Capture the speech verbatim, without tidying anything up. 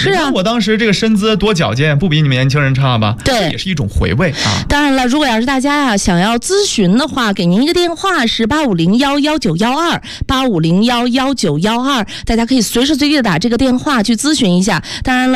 是啊， 我当时这个身姿多矫健，不比你们年轻人差吧？ 对， 也是一种回味啊。 当然了，如果要是大家啊想要咨询的话，给您一个电话是八五零幺幺九幺二八五零幺幺九幺二，大家可以随时随地的打这个电话去咨询一下。当然了。